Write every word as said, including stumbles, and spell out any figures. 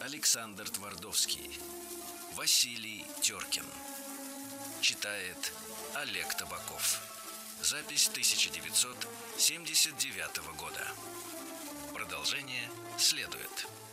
Александр Твардовский. Василий Теркин. Читает Олег Табаков. Запись тысяча девятьсот семьдесят девятого года. Продолжение следует.